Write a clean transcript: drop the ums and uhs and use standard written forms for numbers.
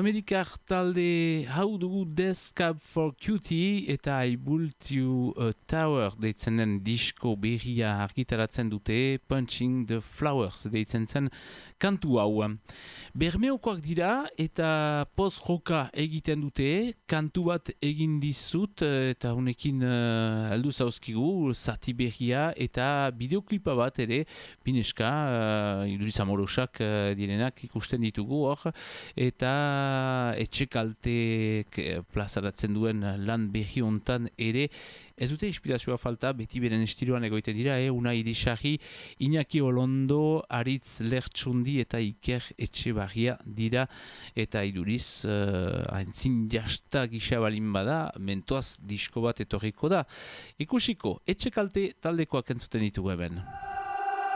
Amerikar talde hau dugu Death Cab for Cutie eta I Built You a Tower deitzen den disko berria argitaratzen dute, Punching the Flowers deitzen zen kantu hau. Bermeokoak dira eta post-rocka egiten dute, kantu bat egin dizut eta honekin heldu zauzkigu, zati berria eta bideoklipa bat ere, bineska, iduriz amorosak direnak ikusten ditugu hor, eta etxekaltek plazaratzen duen lan berri hontan ere ez dute inspirazioa falta, beti beren estiloan egoiten dira, Unai Irisarri, Iñaki Olondo, Aritz Lertxundi eta Iker Etxebarria dira, eta iduriz haintzin jasta gisa balin bada, mentoaz disko bat etorriko da. Ikusiko, etxekalte taldekoak entzuten ditugu hemen.